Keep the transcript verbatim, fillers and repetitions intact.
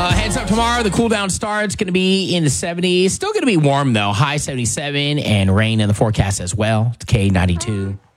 Uh, heads up tomorrow. The cool down starts going to be in the seventies. Still going to be warm, though. High seventy-seven and rain in the forecast as well. K ninety-two.